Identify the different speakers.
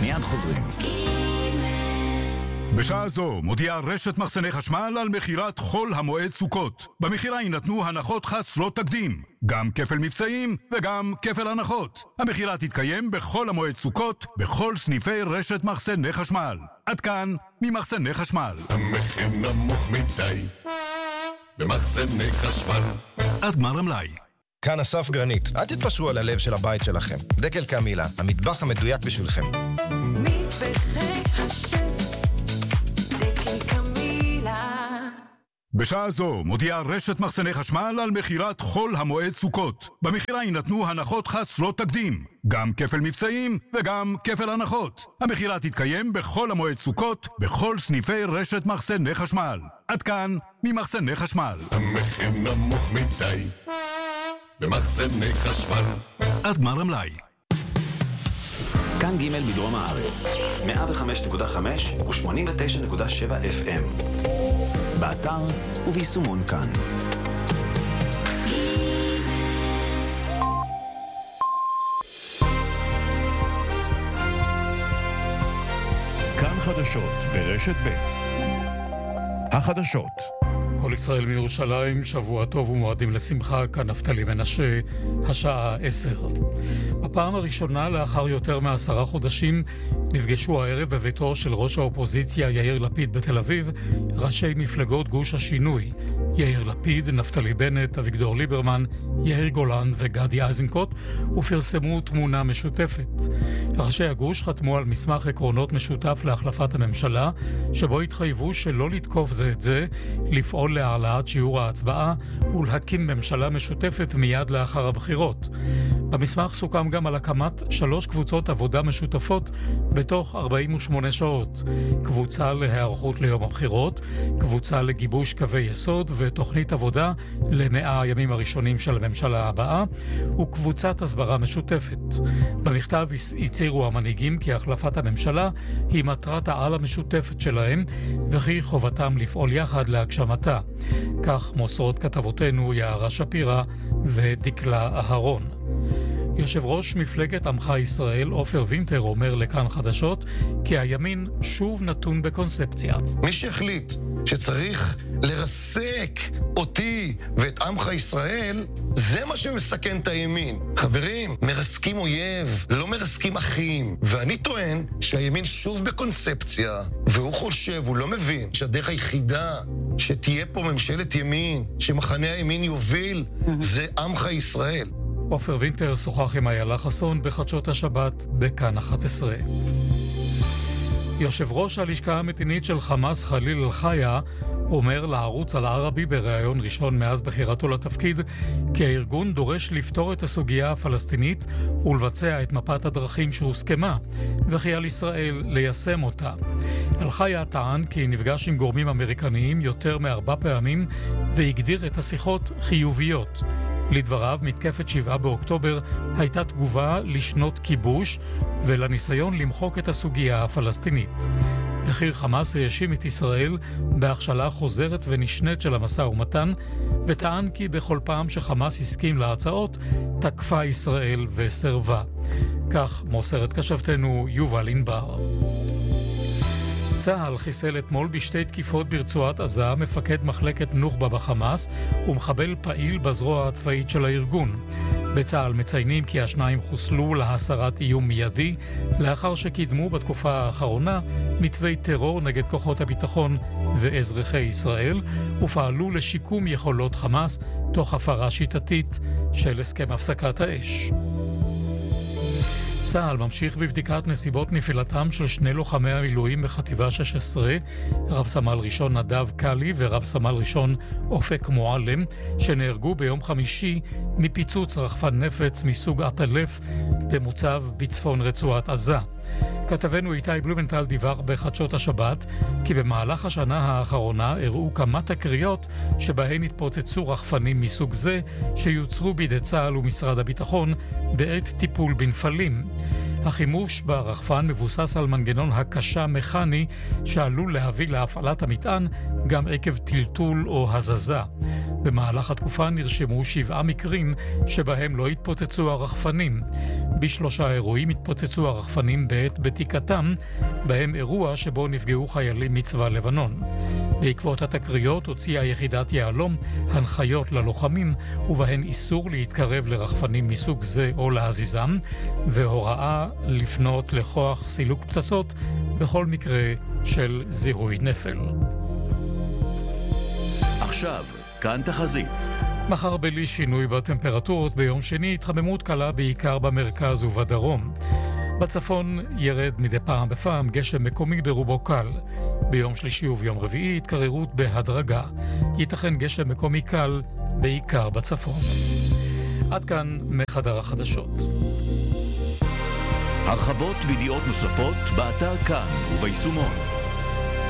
Speaker 1: מיד חוזרים.
Speaker 2: בשעה זו מודיעה רשת מחסני חשמל על מחירת חול המועד סוכות. במחירה יינתנו הנחות חסרות תקדים, גם כפל מבצעים וגם כפל הנחות. המחירה תתקיים בכל המועד סוכות, בכל סניפי רשת מחסני חשמל. עד כאן ממחסני חשמל.
Speaker 3: המחיר נמוך מדי במחסני חשמל.
Speaker 2: עד גמר המלאי.
Speaker 4: כאן אסף גרנית, אל תתפשרו על הלב של הבית שלכם. דקל קמילה, המטבח המדויק בשבילכם.
Speaker 5: מטבחי השף, דקל קמילה.
Speaker 2: בשעה זו מודיעה רשת מחסני חשמל על מחירת חול המועד סוכות. במחירה יינתנו הנחות חסרות תקדים, גם כפל מבצעים וגם כפל הנחות. המחירה תתקיים בכל המועד סוכות, בכל סניפי רשת מחסני חשמל. עד כאן ממחסני חשמל.
Speaker 3: המחיר נמוך מדי במחסני חשמל.
Speaker 2: עד גמר המלאי.
Speaker 1: כאן ג' בדרום הארץ, 105.5 ו-89.7 FM. באתר וביישומון כאן.
Speaker 6: כאן חדשות ברשת ב'. החדשות.
Speaker 7: כל ישראל מירושלים, שבוע טוב ומועדים לשמחה, כאן נפתלי מנשה, השעה 10. בפעם הראשונה לאחר יותר מ10 חודשים נפגשו הערב בביתו של ראש האופוזיציה יאיר לפיד בתל אביב ראשי מפלגות גוש השינוי, יאיר לפיד, נפתלי בנט, אביגדור ליברמן, יאיר גולן וגדי איזנקוט, ופרסמו תמונה משותפת. ראשי הגוש חתמו על מסמך עקרונות משותף להחלפת הממשלה, שבו התחייבו שלא לתקוף זה את זה, לפעול להעלאת שיעור ההצבעה ולהקים ממשלה משותפת מיד לאחר הבחירות. במסמך סוכם גם על הקמת 3 קבוצות עבודה משותפות בתוך 48 שעות. קבוצה להיערכות ליום הבחירות, קבוצה לגיבוש קווי יסוד ותוכנית עבודה ל100 הימים הראשונים של הממשלה הבאה, וקבוצת הסברה משותפת. במכתב הצהירו המנהיגים כי החלפת הממשלה היא מטרת העל המשותפת שלהם, וכי חובתם לפעול יחד להגשמתה. כך מוסרות כתבותינו יערה שפירא ודקלה אהרון. יושב ראש מפלגת עמך ישראל, עופר וינטר, אומר לכאן חדשות כי הימין שוב נתון בקונספציה.
Speaker 8: מי שהחליט שצריך לרסק אותי ואת עמך ישראל, זה מה שמסכן את הימין. חברים, מרסקים אויב, לא מרסקים אחים. ואני טוען שהימין שוב בקונספציה, והוא חושב, הוא לא מבין, שהדרך היחידה שתהיה פה ממשלת ימין, שמחנה הימין יוביל, זה עמך ישראל.
Speaker 7: עופר וינטר שוחח עם איילה חסון בחדשות השבת בכאן 11. יושב ראש הלשכה המדינית של חמאס חליל אל-חיה אומר לערוץ אל-ערבי בראיון ראשון מאז בחירתו לתפקיד כי הארגון דורש לפתור את הסוגיה הפלסטינית ולבצע את מפת הדרכים שהוסכמה, וכי על ישראל ליישם אותה. אל-חיה טען כי נפגש עם גורמים אמריקניים יותר מ4 פעמים והגדיר את השיחות חיוביות. לדבריו, מתקפת 7 באוקטובר הייתה תגובה לשנות כיבוש ולניסיון למחוק את הסוגיה הפלסטינית. בכיר חמאס האשים את ישראל בהכשלה חוזרת ונשנית של המשא ומתן, וטען כי בכל פעם שחמאס הסכים להצעות, תקפה ישראל וסרבה. כך מוסרת כשבתנו יובל ענבר. צה"ל חיסל אתמול בשתי תקיפות ברצועת עזה מפקד מחלקת נוח'בה בחמאס ומחבל פעיל בזרוע הצבאית של הארגון. בצה"ל מציינים כי השניים חוסלו להסרת איום מיידי לאחר שקידמו בתקופה האחרונה מתווי טרור נגד כוחות הביטחון ואזרחי ישראל ופעלו לשיקום יכולות חמאס תוך הפרה שיטתית של הסכם הפסקת האש. צה"ל ממשיך בבדיקת נסיבות נפילתם של 2 לוחמי המילואים בחטיבה 16, רב סמל ראשון נדב קלי ורב סמל ראשון אופק מועלם, שנהרגו ביום חמישי מפיצוץ רחפן נפץ מסוג עטלף במוצב בצפון רצועת עזה. כתבנו איתי בלומנטל דיווח בחדשות השבת כי במהלך השנה האחרונה הראו כמה תקריות שבהן התפוצצו רחפנים מסוג זה שיוצרו בידי צה"ל ומשרד הביטחון בעת טיפול בנפלים. החימוש ברחפן מבוסס על מנגנון הקשה מכני שעלול להביא להפעלת המטען גם עקב טלטול או הזזה. במהלך התקופה נרשמו 7 מקרים שבהם לא התפוצצו הרחפנים. ב3 אירועים התפוצצו הרחפנים בעת בדיקתם, בהם אירוע שבו נפגעו חיילים מצבא לבנון. בעקבות התקריות הוציאה יחידת יהלום הנחיות ללוחמים, ובהן איסור להתקרב לרחפנים מסוג זה או להזיזם, והוראה לפנות לכוח סילוק פצצות בכל מקרה של זיהוי נפל.
Speaker 6: עכשיו, כאן תחזית.
Speaker 7: מחר בלי שינוי בטמפרטורות, ביום שני התחממות קלה בעיקר במרכז ובדרום. בצפון ירד מדי פעם בפעם גשם מקומי ברובו קל. ביום שלישי וביום רביעי התקררות בהדרגה. ייתכן גשם מקומי קל בעיקר בצפון. עד כאן מחדר החדשות.
Speaker 6: הרחבות וידיעות נוספות באתר כאן וביישומון.